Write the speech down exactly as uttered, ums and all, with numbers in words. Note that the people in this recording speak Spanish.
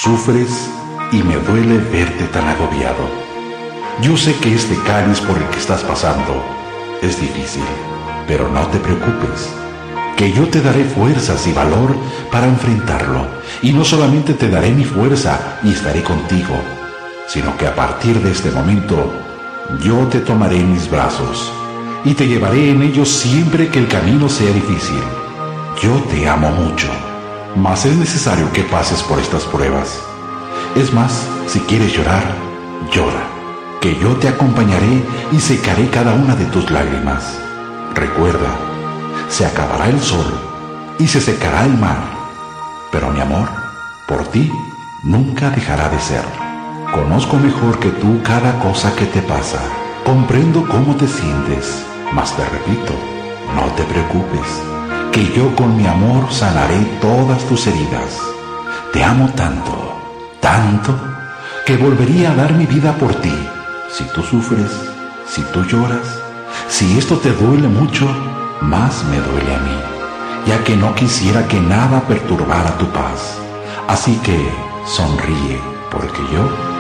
Sufres y me duele verte tan agobiado. Yo sé que este cáliz por el que estás pasando es difícil, pero no te preocupes, que yo te daré fuerzas y valor para enfrentarlo. Y no solamente te daré mi fuerza y estaré contigo, sino que a partir de este momento yo te tomaré en mis brazos y te llevaré en ellos siempre que el camino sea difícil. Yo te amo mucho, mas es necesario que pases por estas pruebas. Es más, si quieres llorar, llora, que yo te acompañaré y secaré cada una de tus lágrimas. Recuerda, se acabará el sol y se secará el mar, pero mi amor por ti nunca dejará de ser. Conozco mejor que tú cada cosa que te pasa, comprendo cómo te sientes, mas te repito, no te preocupes, que yo con mi amor sanaré todas tus heridas. Te amo tanto, tanto, que volvería a dar mi vida por ti. Si tú sufres, si tú lloras, si esto te duele mucho, más me duele a mí, ya que no quisiera que nada perturbara tu paz. Así que sonríe, porque yo